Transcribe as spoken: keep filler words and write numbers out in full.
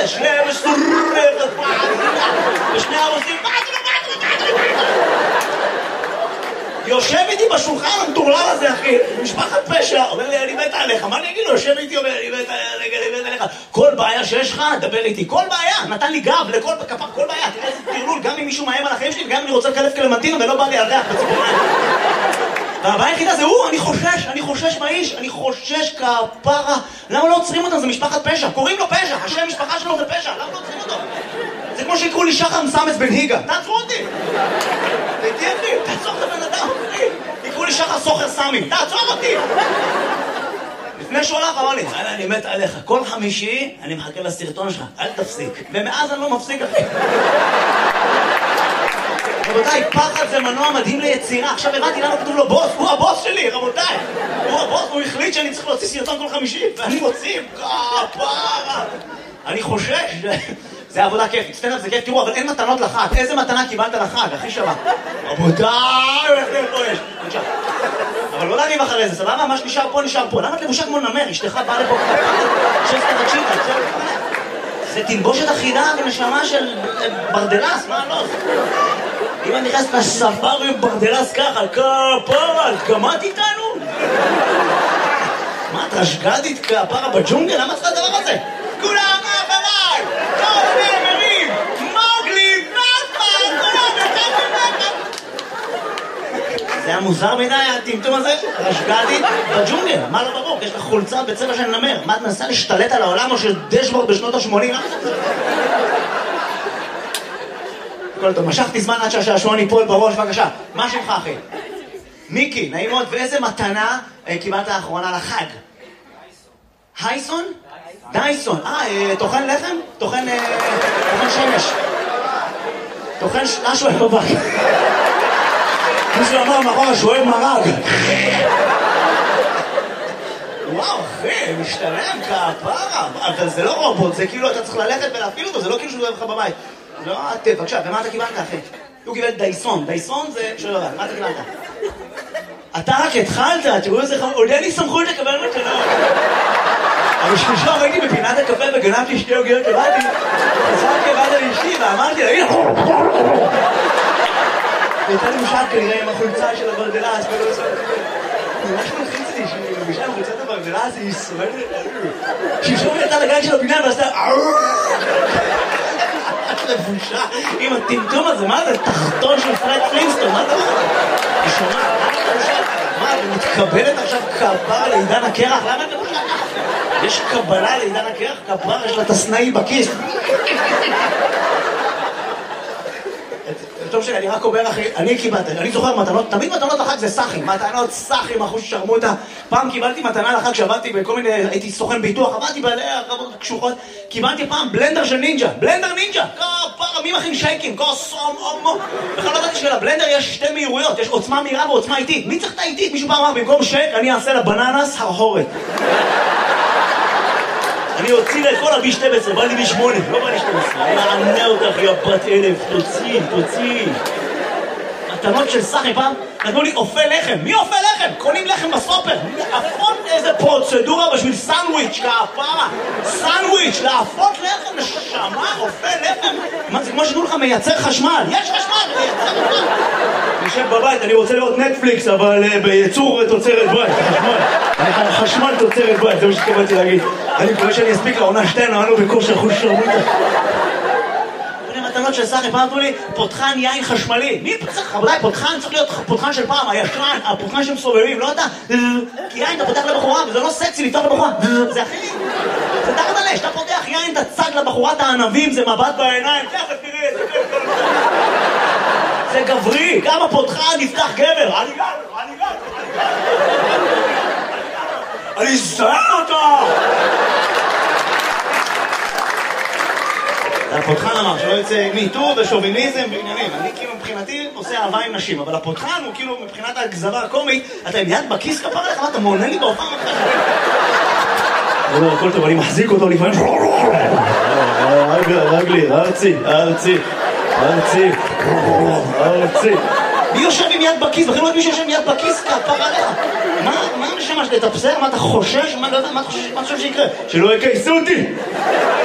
יש לב מסוררת ושני הרוסים יושב איתי בשולחן המטורלל הזה, אחי, משפחת פשע, אומר לי, אני מת עליך, מה אני אגיד לו? יושב איתי, אומר לי, אני מת עליך, כל בעיה שיש לך, דבר איתי, כל בעיה, נתן לי גב לכל כפר, כל בעיה, תראה איזה תרלול, גם אם מישהו מאיים על החיים שלי, וגם אם אני רוצה לקלף קלמנטינה ולא בא לי על ריח בציפורניים. והבעיה היחידה זה הוא, אני חושש, אני חושש מהאיש, אני חושש כפרה, למה לא עוצרים אותם? זה משפחת פשע, קוראים לו פשע, השם משפחה שלו זה פשע, למה לא עוצרים אותו? זה כמו שיקראו לי שחר מסמס בן היגה, תעצרו אותי! תהיה אחי, תעצור את הבן אדם, אחי! יקראו לי שחר סוחר סמי, תעצור אותי! לפני שהוא הלך, אמר לי, אני מת עליך, כל חמישי אני מחכה לסרטון שלך, אל תפסיק. ומאז אני לא מפסיק, אחי. רבותיי, פחד זה מנוע מדהים ליצירה. עכשיו הבנתי למה כתוב לו בוס, הוא הבוס שלי, רבותיי. הוא הבוס, הוא החליט שאני צריך להוציא סרטון כל חמישי, ואני מוציא, כפרה. אני חושש. זה עבודה כיפית, סטנדאפ זה כיף, תראו, אבל אין מתנות לחג. איזה מתנה קיבלת לחג, הכי שווה? רבותיי, איך זה פה יש? נשאר. אבל לא להגיב אחרי זה, סבבה? מה שנשאר פה, נשאר פה. למה את לבושה כמו נמר? אשתך באה לפה שסת רגשית, זה תלבושת אחידה ונשמה של ברדלס, מה לא? אם אני נכנס לספארי ברדלס ככה, כפרה, גמרת איתנו? מה, את רשגדית כפרה בג'ונגל? למה צריכה הדבר הזה? כולם אחריי! כל נאמרים! מוגלי! נאפה! כולם אחריי! זה היה מוזר מדי, הטמטום הזה? רשגדית בג'ונגל, מה לא ברור? יש לך חולצה בצבע של נמר. מה, את מנסה להשתלט על העולם או של דשבורד בשנות ה-שמונים? כל טוב, משכתי זמן עד שהשעשועון ייפול בראש, בבקשה. מה שלך, אחי? מיקי, נעים מאוד, ואיזה מתנה קיבלת לאחרונה לחג? הייסון? דייסון. אה, תוכן לחם? תוכן שמש. תוכן משהו בבק. מישהו אמר מאחורה שהוא אוהב מרג. וואו, אחי, משתלם כפרה. אבל זה לא רובוט, זה כאילו אתה צריך ללכת ולהפעיל אותו, זה לא כאילו שהוא אוהב לך בבית. זה לא עטב, בבקשה, ומה אתה קיבלת, אחי? הוא קיבל דייסון. דייסון זה שלא רע, מה אתה קיבלת? אתה רק התחלת, תראו איזה חמור, עוד אין לי סמכות לקבל מתנה. אבל שלשום הייתי בפינת הקפה וגנבתי שתי עוגיות שבאתי, חזרתי לבד על אשתי ואמרתי לה, הנה! הייתה לי משל כנראה עם החולצה של הברדלס, ולא עושה... ממש מלחיץ לי שהיא מבישה עם חולצת הברדלס, היא שורדת את שלשום היא הייתה לגן של הפינה ועשתה... לבושה עם הטמטום הזה, מה זה? תחתון של פרד פלינסטון, מה זה? היא שומעת, מה זה לבושה? מה, היא מתקבלת עכשיו כפרה לעידן הקרח? למה את לבושה? יש קבלה לעידן הקרח? כפרה, יש לה תסנאי בכיס. טוב שלי, אני רק אומר אחי, אני קיבלתי, אני זוכר מתנות, תמיד מתנות לחג זה סחים, מתנות סחים, אחוז ששרמוטה. פעם קיבלתי מתנה לחג שעבדתי בכל מיני, הייתי סוכן ביטוח, עבדתי בעלי הרבות קשוחות, קיבלתי פעם בלנדר של נינג'ה, בלנדר נינג'ה, כפרה, מי מכין שייקים, כוסום, אומו. בכלל לא ידעתי שלבלנדר יש שתי מהירויות, יש עוצמה מהירה ועוצמה איטית. מי צריך את האיטית? מישהו פעם אמר, במקום שייק, אני אעשה לבננס הרהורת. אני אוציא לה את כל הבי שתים עשרה, בא לי בי שמונה, לא בא לי שתים עשרה. אני אענה אותך, יא בת אלף, תוציא, תוציא. מתנות של סחי פעם, נתנו לי אופה לחם. מי אופה לחם? קונים לחם בסופר. להפות איזה פרוצדורה בשביל סנדוויץ', כפרה. סנדוויץ', להפות לחם, נשמה, אופה לחם. מה זה כמו שתנו לך מייצר חשמל? יש חשמל, מייצר חשמל. אני יושב בבית, אני רוצה לראות נטפליקס, אבל בייצור תוצרת בית, חשמל. חשמל תוצרת בית, זה מה שתקבלתי להגיד. אני מקווה שאני אספיק לעונה שתיים, נענו בכושר חוש שרמוטה. מתנות של סחי, פעם אמרו לי, פותחן יין חשמלי. מי צריך? רבותיי, פותחן צריך להיות פותחן של פעם, הישן, הפותחן שמסובבים, לא אתה. כי יין אתה פותח לבחורה, וזה לא סקסי לפתוח לבחורה. זה הכי... זה תחת עלש, אתה פותח יין, אתה צג לבחורת הענבים, זה מבט בעיניים, תכף תראה, זה כיף. זה גברי, גם הפותחן נפתח גבר. אני גבר, אני גבר, אני אזהר אותה! הפותחן אמר שלא יוצא מיטור ושוביניזם ועניינים. אני כאילו מבחינתי עושה אהבה עם נשים, אבל הפותחן הוא כאילו מבחינת הגזרה הקומית, אתה עם יד בכיס כפרה לך, מה אתה מעונן לי בהופעה אחת? אני אומר, הכל טוב, אני מחזיק אותו לפעמים. רגלי, ארצי, ארצי, ארצי, ארצי. מי יושב עם יד בכיס? בכלל לא את מי שיושב עם יד בכיס כפרה לך. מה הנשמה שלי? אתה בסדר? מה אתה חושש? מה אתה חושב שיקרה? שלא יקייסו אותי!